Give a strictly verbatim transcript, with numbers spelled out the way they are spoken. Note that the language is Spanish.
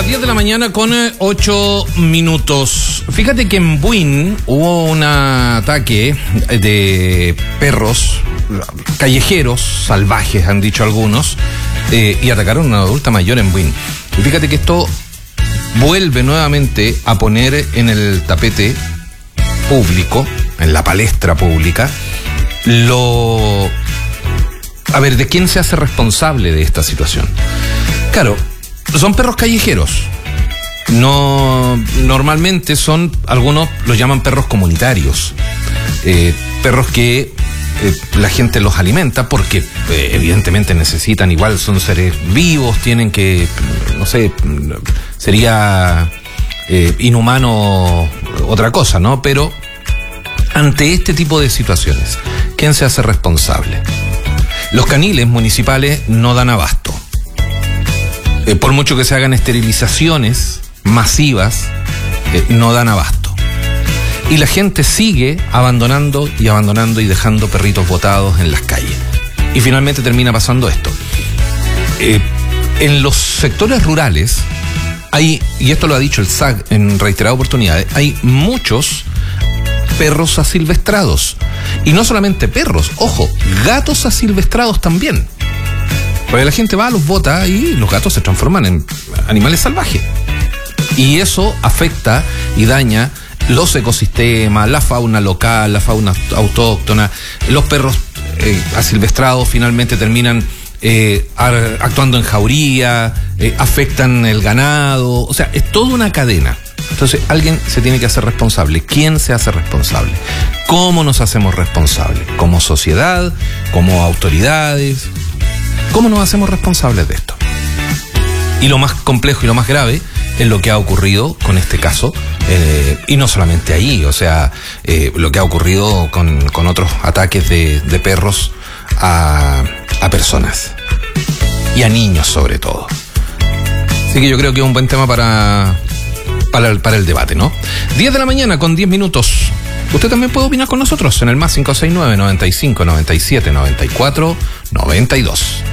Las diez de la mañana con ocho minutos. Fíjate que en Buin hubo un ataque de perros callejeros, salvajes han dicho algunos, eh, y atacaron a una adulta mayor en Buin. Y fíjate que esto vuelve nuevamente a poner en el tapete público, en la palestra pública, lo... A ver, ¿de quién se hace responsable de esta situación? Claro, son perros callejeros. No, normalmente son, algunos los llaman perros comunitarios. Eh, perros que eh, la gente los alimenta porque eh, evidentemente necesitan, igual son seres vivos, tienen que, no sé, sería eh, inhumano otra cosa, ¿no? Pero ante este tipo de situaciones, ¿quién se hace responsable? Los caniles municipales no dan abasto. Eh, por mucho que se hagan esterilizaciones masivas, eh, no dan abasto. Y la gente sigue abandonando y abandonando y dejando perritos botados en las calles. Y finalmente termina pasando esto. Eh, en los sectores rurales hay, y esto lo ha dicho el S A C en reiteradas oportunidades, hay muchos perros asilvestrados. Y no solamente perros, ojo, gatos asilvestrados también. Porque la gente va, los bota y los gatos se transforman en animales salvajes. Y eso afecta y daña los ecosistemas, la fauna local, la fauna autóctona. Los perros eh, asilvestrados finalmente terminan eh, actuando en jauría, eh, afectan el ganado. O sea, es toda una cadena. Entonces, alguien se tiene que hacer responsable. ¿Quién se hace responsable? ¿Cómo nos hacemos responsables? ¿Como sociedad? ¿Como autoridades? ¿Cómo nos hacemos responsables de esto? Y lo más complejo y lo más grave es lo que ha ocurrido con este caso, eh, y no solamente ahí, o sea, eh, lo que ha ocurrido con, con otros ataques de, de perros a, a personas y a niños sobre todo. Así que yo creo que es un buen tema para... Para el, para el debate, ¿no? diez de la mañana con diez minutos. Usted también puede opinar con nosotros en el más cinco seis nueve, noventa y cinco, noventa y siete, noventa y cuatro, noventa y dos.